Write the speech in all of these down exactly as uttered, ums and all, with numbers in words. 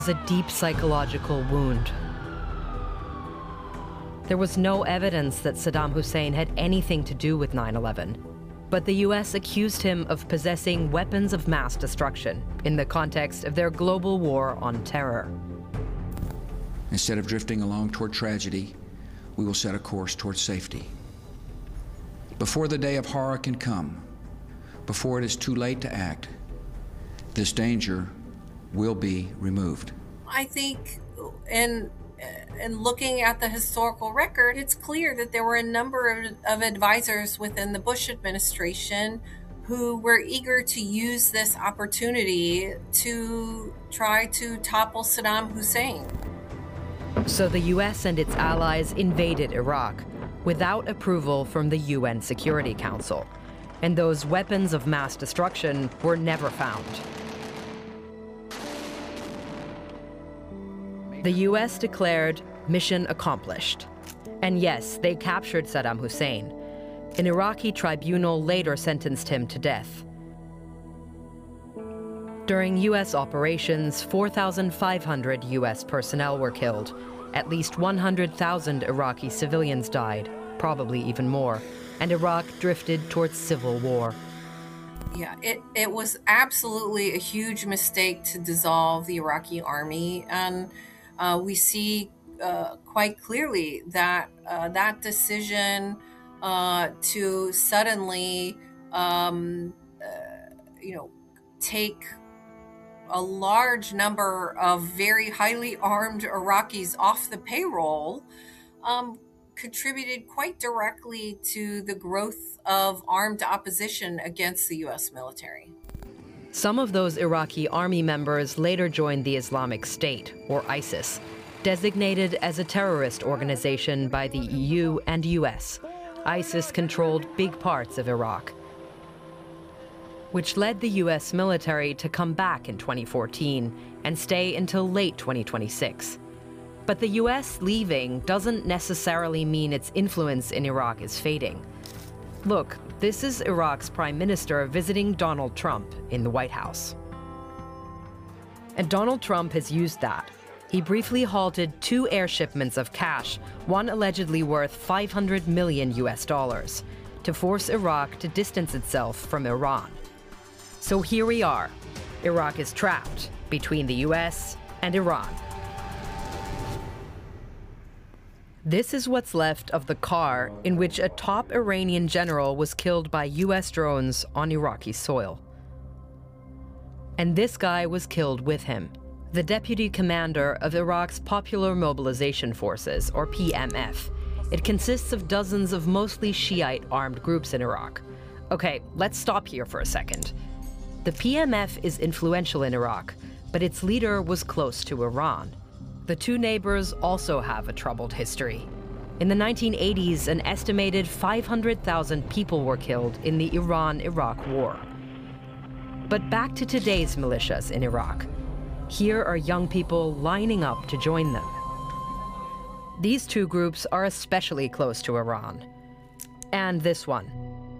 a deep psychological wound. There was no evidence that Saddam Hussein had anything to do with nine eleven, but the U S accused him of possessing weapons of mass destruction in the context of their global war on terror. Instead of drifting along toward tragedy, we will set a course toward safety. Before the day of horror can come, before it is too late to act, this danger will be removed. I think in, in looking at the historical record, it's clear that there were a number of, of advisors within the Bush administration who were eager to use this opportunity to try to topple Saddam Hussein. So the U S and its allies invaded Iraq without approval from the U N Security Council, and those weapons of mass destruction were never found. The U S declared mission accomplished. And yes, they captured Saddam Hussein. An Iraqi tribunal later sentenced him to death. During U S operations, four thousand five hundred U S personnel were killed. At least one hundred thousand Iraqi civilians died, probably even more, and Iraq drifted towards civil war. Yeah, it, it was absolutely a huge mistake to dissolve the Iraqi army, and uh, we see uh, quite clearly that uh, that decision uh, to suddenly, um, uh, you know, take a large number of very highly armed Iraqis off the payroll um, contributed quite directly to the growth of armed opposition against the U S military. Some of those Iraqi army members later joined the Islamic State, or ISIS, designated as a terrorist organization by the E U and U S. ISIS controlled big parts of Iraq, which led the U S military to come back in twenty fourteen and stay until late twenty twenty-six. But the U S leaving doesn't necessarily mean its influence in Iraq is fading. Look, this is Iraq's prime minister visiting Donald Trump in the White House. And Donald Trump has used that. He briefly halted two air shipments of cash, one allegedly worth five hundred million U S dollars, to force Iraq to distance itself from Iran. So here we are. Iraq is trapped between the U S and Iran. This is what's left of the car in which a top Iranian general was killed by U S drones on Iraqi soil. And this guy was killed with him, the deputy commander of Iraq's Popular Mobilization Forces, or P M F. It consists of dozens of mostly Shiite armed groups in Iraq. Okay, let's stop here for a second. The P M F is influential in Iraq, but its leader was close to Iran. The two neighbors also have a troubled history. In the nineteen eighties, an estimated five hundred thousand people were killed in the Iran-Iraq war. But back to today's militias in Iraq. Here are young people lining up to join them. These two groups are especially close to Iran. And this one.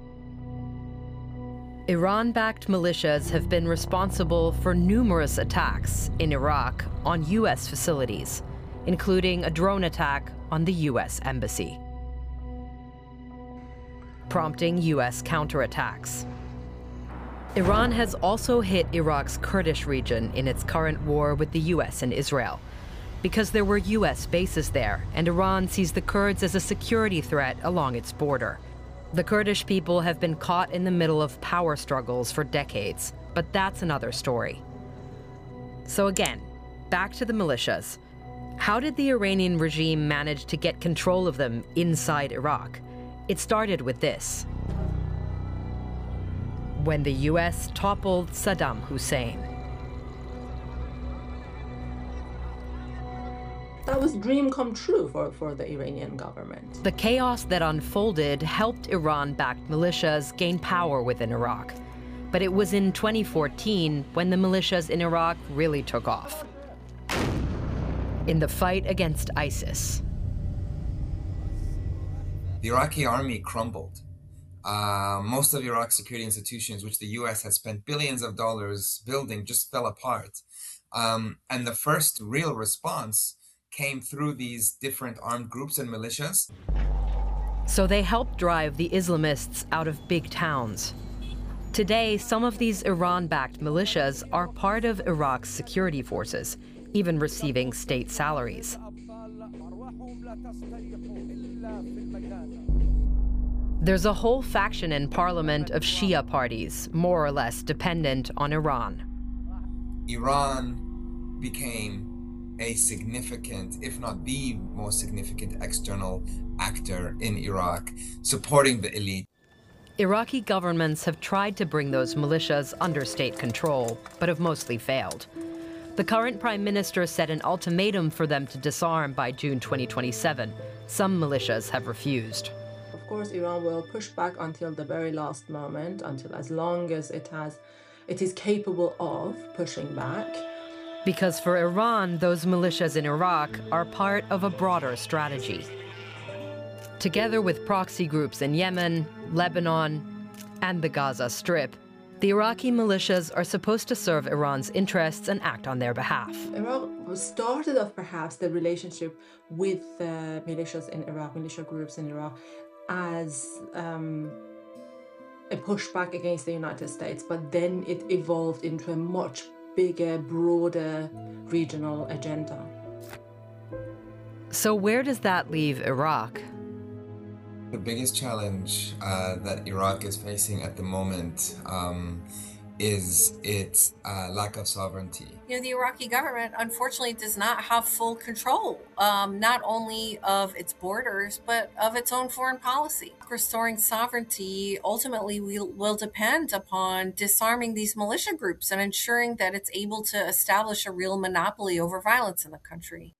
Iran-backed militias have been responsible for numerous attacks in Iraq on U S facilities, including a drone attack on the U S embassy, prompting U S counterattacks. Iran has also hit Iraq's Kurdish region in its current war with the U S and Israel, because there were U S bases there, and Iran sees the Kurds as a security threat along its border. The Kurdish people have been caught in the middle of power struggles for decades, but that's another story. So again, back to the militias. How did the Iranian regime manage to get control of them inside Iraq? It started with this. When the U S toppled Saddam Hussein. That was a dream come true for, for the Iranian government. The chaos that unfolded helped Iran-backed militias gain power within Iraq. But it was in twenty fourteen when the militias in Iraq really took off. In the fight against ISIS. The Iraqi army crumbled. Uh, most of Iraq's security institutions, which the U S has spent billions of dollars building, just fell apart. Um, and the first real response came through these different armed groups and militias. So they helped drive the Islamists out of big towns. Today, some of these Iran-backed militias are part of Iraq's security forces, even receiving state salaries. There's a whole faction in parliament of Shia parties, more or less dependent on Iran. Iran became a significant, if not the most significant external actor in Iraq, supporting the elite. Iraqi governments have tried to bring those militias under state control, but have mostly failed. The current prime minister set an ultimatum for them to disarm by June twenty twenty-seven. Some militias have refused. Of course, Iran will push back until the very last moment, until as long as it has, it is capable of pushing back. Because for Iran, those militias in Iraq are part of a broader strategy. Together with proxy groups in Yemen, Lebanon, and the Gaza Strip, the Iraqi militias are supposed to serve Iran's interests and act on their behalf. Iran started off perhaps the relationship with uh, militias in Iraq, militia groups in Iraq, as um, a pushback against the United States, but then it evolved into a much bigger, broader regional agenda. So where does that leave Iraq? The biggest challenge uh, that Iraq is facing at the moment um, is its uh, lack of sovereignty. You know, the Iraqi government, unfortunately, does not have full control, um, not only of its borders, but of its own foreign policy. Restoring sovereignty ultimately will, will depend upon disarming these militia groups and ensuring that it's able to establish a real monopoly over violence in the country.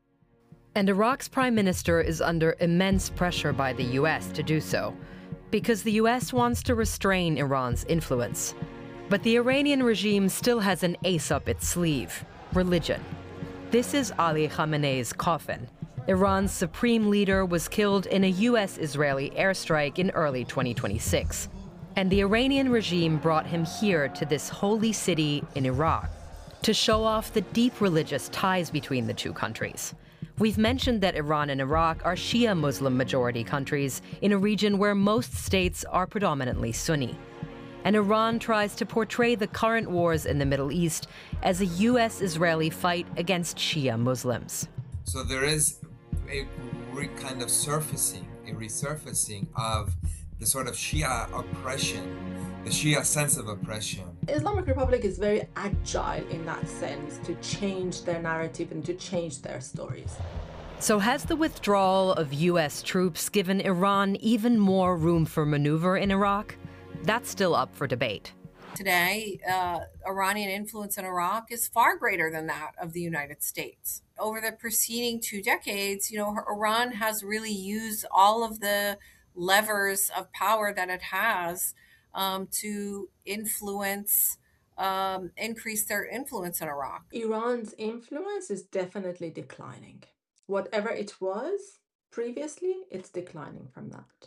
And Iraq's prime minister is under immense pressure by the U S to do so, because the U S wants to restrain Iran's influence. But the Iranian regime still has an ace up its sleeve: religion. This is Ali Khamenei's coffin. Iran's supreme leader was killed in a U S-Israeli airstrike in early twenty twenty-six. And the Iranian regime brought him here to this holy city in Iraq to show off the deep religious ties between the two countries. We've mentioned that Iran and Iraq are Shia Muslim majority countries in a region where most states are predominantly Sunni. And Iran tries to portray the current wars in the Middle East as a U S-Israeli fight against Shia Muslims. So there is a re kind of surfacing, a resurfacing of the sort of Shia oppression, the Shia sense of oppression. Islamic Republic is very agile in that sense to change their narrative and to change their stories. So has the withdrawal of U S troops given Iran even more room for maneuver in Iraq? That's still up for debate. Today, uh, Iranian influence in Iraq is far greater than that of the United States. Over the preceding two decades, you know, Iran has really used all of the levers of power that it has um, to influence, um, increase their influence in Iraq. Iran's influence is definitely declining. Whatever it was previously, it's declining from that.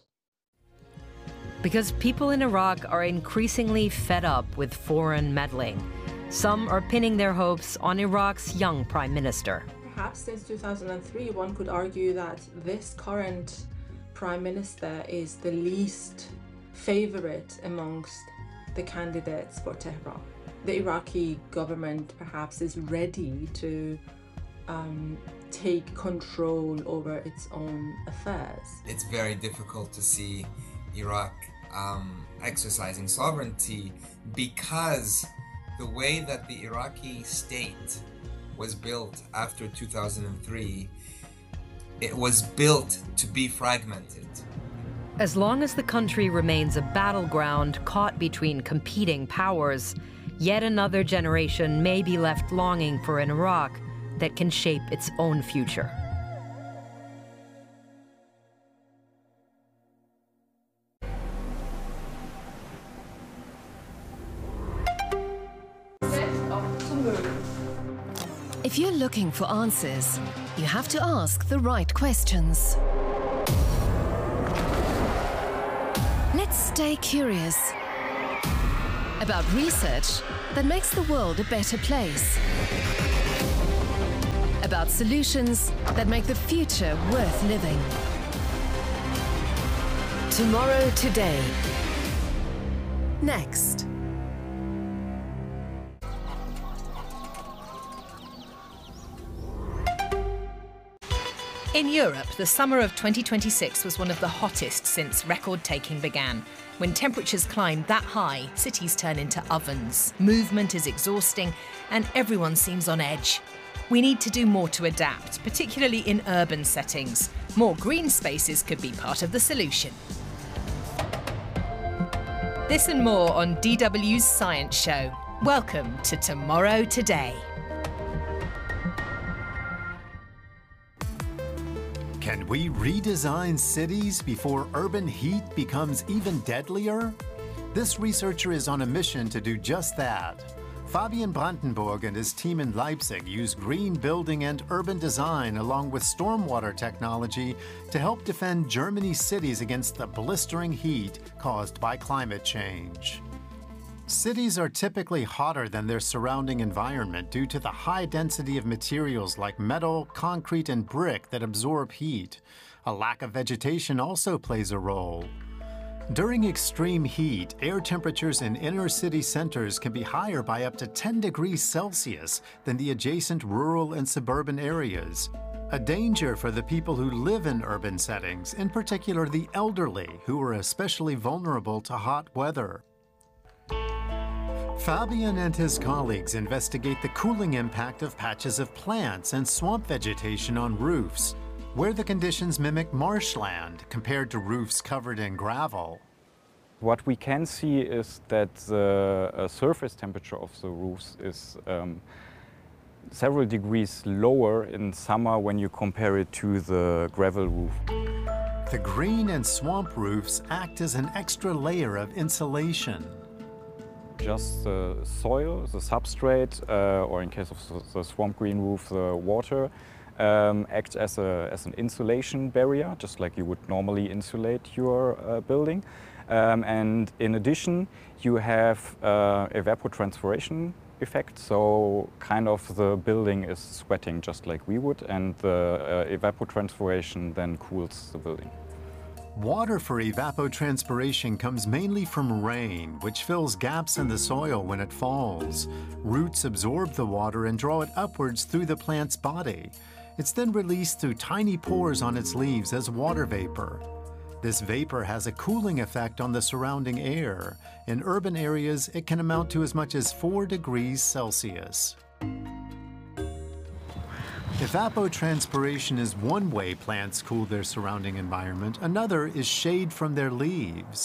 Because people in Iraq are increasingly fed up with foreign meddling. Some are pinning their hopes on Iraq's young prime minister. Perhaps since two thousand three, one could argue that this current prime minister is the least favorite amongst the candidates for Tehran. The Iraqi government perhaps is ready to um, take control over its own affairs. It's very difficult to see Iraq um, exercising sovereignty because the way that the Iraqi state was built after two thousand three, it was built to be fragmented. As long as the country remains a battleground caught between competing powers, yet another generation may be left longing for an Iraq that can shape its own future. If you're looking for answers, you have to ask the right questions. Let's stay curious about research that makes the world a better place. About solutions that make the future worth living. Tomorrow Today. Next. In Europe, the summer of twenty twenty-six was one of the hottest since record-taking began. When temperatures climb that high, cities turn into ovens, movement is exhausting, and everyone seems on edge. We need to do more to adapt, particularly in urban settings. More green spaces could be part of the solution. This and more on D W's Science Show. Welcome to Tomorrow Today. Can we redesign cities before urban heat becomes even deadlier? This researcher is on a mission to do just that. Fabian Brandenburg and his team in Leipzig use green building and urban design along with stormwater technology to help defend Germany's cities against the blistering heat caused by climate change. Cities are typically hotter than their surrounding environment due to the high density of materials like metal, concrete, and brick that absorb heat. A lack of vegetation also plays a role. During extreme heat, air temperatures in inner city centers can be higher by up to ten degrees Celsius than the adjacent rural and suburban areas. A danger for the people who live in urban settings, in particular the elderly, who are especially vulnerable to hot weather. Fabian and his colleagues investigate the cooling impact of patches of plants and swamp vegetation on roofs, where the conditions mimic marshland compared to roofs covered in gravel. What we can see is that the uh, surface temperature of the roofs is um, several degrees lower in summer when you compare it to the gravel roof. The green and swamp roofs act as an extra layer of insulation. Just the soil, the substrate, uh, or in case of the, the swamp green roof, the water, um, acts as, a, as an insulation barrier, just like you would normally insulate your uh, building. Um, and in addition, you have uh, evapotranspiration effect, so kind of the building is sweating just like we would, and the uh, evapotranspiration then cools the building. Water for evapotranspiration comes mainly from rain, which fills gaps in the soil when it falls. Roots absorb the water and draw it upwards through the plant's body. It's then released through tiny pores on its leaves as water vapor. This vapor has a cooling effect on the surrounding air. In urban areas, it can amount to as much as four degrees Celsius. Evapotranspiration is one way plants cool their surrounding environment. Another is shade from their leaves.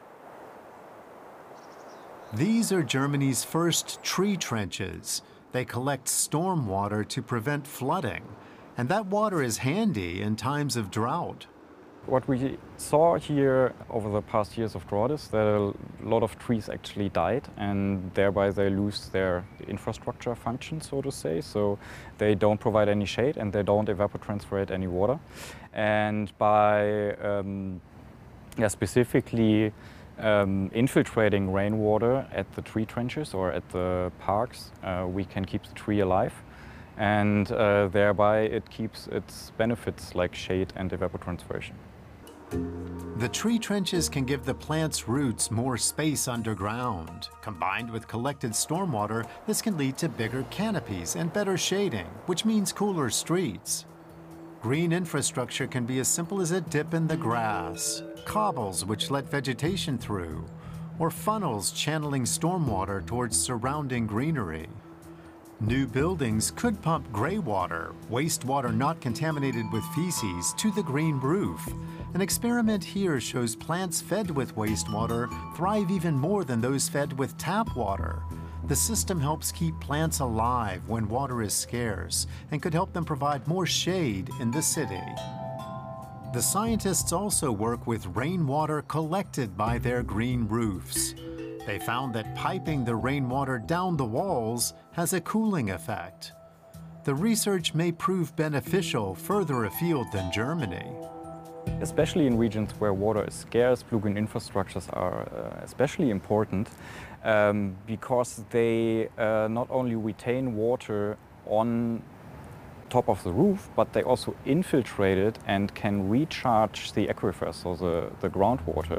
These are Germany's first tree trenches. They collect storm water to prevent flooding, and that water is handy in times of drought. What we saw here over the past years of drought is that a lot of trees actually died, and thereby they lose their infrastructure function, so to say. So they don't provide any shade and they don't evapotranspirate any water. And by um, yeah, specifically um, infiltrating rainwater at the tree trenches or at the parks, uh, we can keep the tree alive. And uh, thereby it keeps its benefits like shade and evapotranspiration. The tree trenches can give the plant's roots more space underground. Combined with collected stormwater, this can lead to bigger canopies and better shading, which means cooler streets. Green infrastructure can be as simple as a dip in the grass, cobbles which let vegetation through, or funnels channeling stormwater towards surrounding greenery. New buildings could pump gray water, wastewater not contaminated with feces, to the green roof. An experiment here shows plants fed with wastewater thrive even more than those fed with tap water. The system helps keep plants alive when water is scarce and could help them provide more shade in the city. The scientists also work with rainwater collected by their green roofs. They found that piping the rainwater down the walls has a cooling effect. The research may prove beneficial further afield than Germany. Especially in regions where water is scarce, blue-green infrastructures are uh, especially important um, because they uh, not only retain water on top of the roof, but they also infiltrate it and can recharge the aquifers, so the, the groundwater.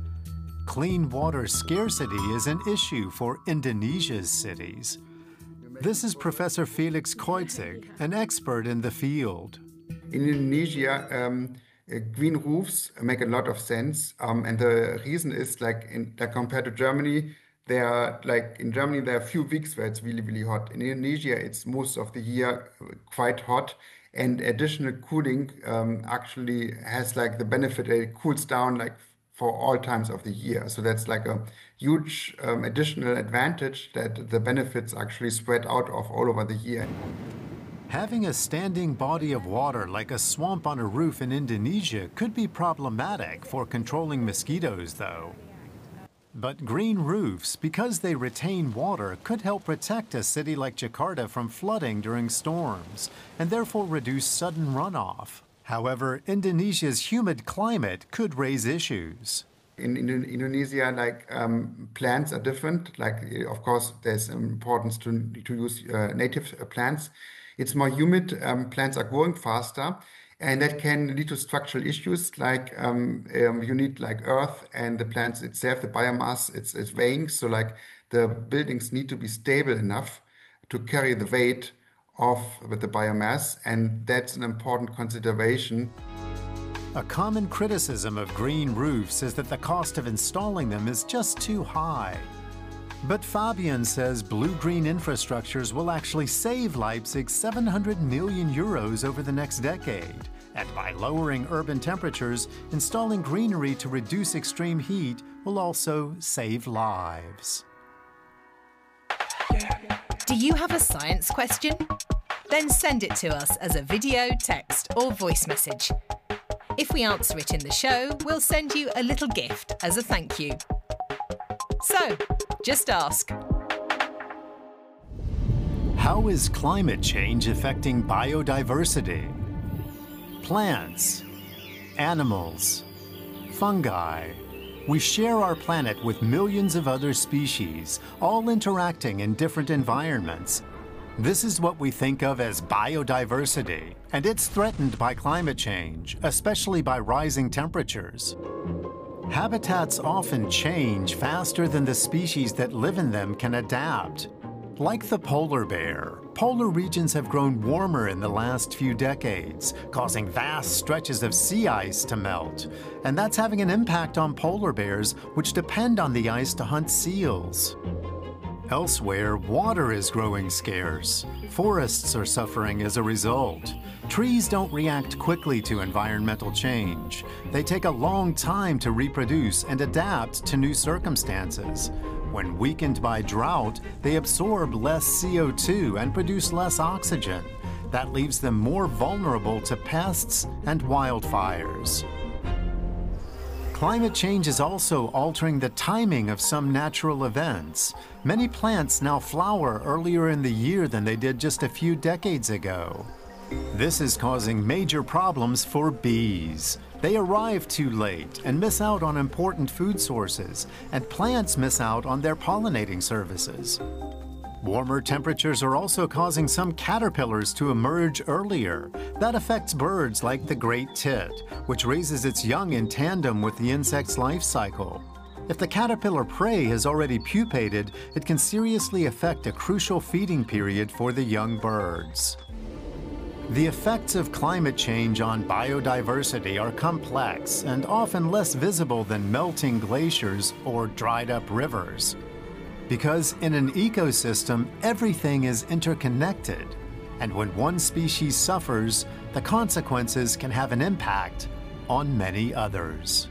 Clean water scarcity is an issue for Indonesia's cities. This is Professor Felix Kreutzig, an expert in the field. In Indonesia, um, uh, green roofs make a lot of sense, um, and the reason is like, in, like compared to Germany, there are like in Germany there are a few weeks where it's really really hot. In Indonesia, it's most of the year quite hot, and additional cooling um, actually has like the benefit that it cools down like for all times of the year. So that's like a huge um, additional advantage that the benefits actually spread out of all over the year. Having a standing body of water like a swamp on a roof in Indonesia could be problematic for controlling mosquitoes, though. But green roofs, because they retain water, could help protect a city like Jakarta from flooding during storms, and therefore reduce sudden runoff. However, Indonesia's humid climate could raise issues. In, in Indonesia, like um, plants are different. Like, of course, there's importance to, to use uh, native plants. It's more humid, um, plants are growing faster, and that can lead to structural issues like um, um, you need like earth and the plants itself, the biomass, it's, it's weighing. So like the buildings need to be stable enough to carry the weight of with the biomass, and that's an important consideration. A common criticism of green roofs is that the cost of installing them is just too high. But Fabian says blue-green infrastructures will actually save Leipzig seven hundred million euros over the next decade. And by lowering urban temperatures, installing greenery to reduce extreme heat will also save lives. Do you have a science question? Then send it to us as a video, text, or voice message. If we answer it in the show, we'll send you a little gift as a thank you. So, just ask. How is climate change affecting biodiversity? Plants, animals, fungi. We share our planet with millions of other species, all interacting in different environments. This is what we think of as biodiversity, and it's threatened by climate change, especially by rising temperatures. Habitats often change faster than the species that live in them can adapt. Like the polar bear, polar regions have grown warmer in the last few decades, causing vast stretches of sea ice to melt. And that's having an impact on polar bears, which depend on the ice to hunt seals. Elsewhere, water is growing scarce. Forests are suffering as a result. Trees don't react quickly to environmental change. They take a long time to reproduce and adapt to new circumstances. When weakened by drought, they absorb less C O two and produce less oxygen. That leaves them more vulnerable to pests and wildfires. Climate change is also altering the timing of some natural events. Many plants now flower earlier in the year than they did just a few decades ago. This is causing major problems for bees. They arrive too late and miss out on important food sources, and plants miss out on their pollinating services. Warmer temperatures are also causing some caterpillars to emerge earlier. That affects birds like the great tit, which raises its young in tandem with the insect's life cycle. If the caterpillar prey has already pupated, it can seriously affect a crucial feeding period for the young birds. The effects of climate change on biodiversity are complex and often less visible than melting glaciers or dried up rivers. Because in an ecosystem, everything is interconnected, and when one species suffers, the consequences can have an impact on many others.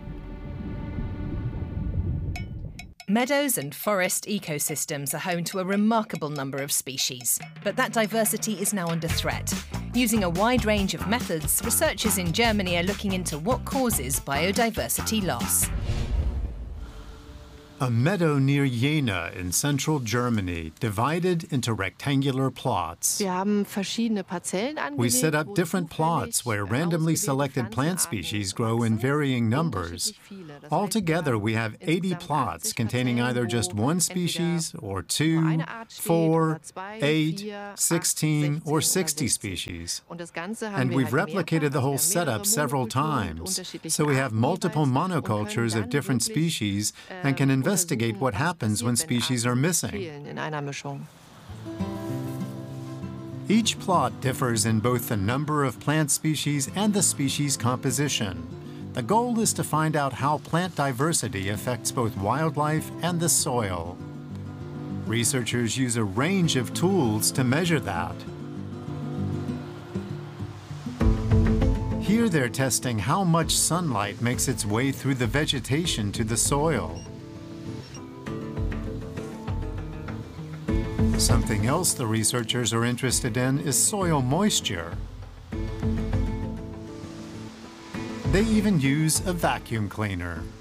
Meadows and forest ecosystems are home to a remarkable number of species, but that diversity is now under threat. Using a wide range of methods, researchers in Germany are looking into what causes biodiversity loss. A meadow near Jena in central Germany, divided into rectangular plots. Wir haben verschiedene Parzellen angelegt, We set up wo different plots where randomly selected plant species grow in varying numbers. Altogether, we have eighty plots containing either just one species, or two, four, eight, sixteen, or sixty species. And we've replicated the whole setup several times, so we have multiple monocultures of different species and can investigate what happens when species are missing. Each plot differs in both the number of plant species and the species composition. The goal is to find out how plant diversity affects both wildlife and the soil. Researchers use a range of tools to measure that. Here they're testing how much sunlight makes its way through the vegetation to the soil. Something else the researchers are interested in is soil moisture. They even use a vacuum cleaner.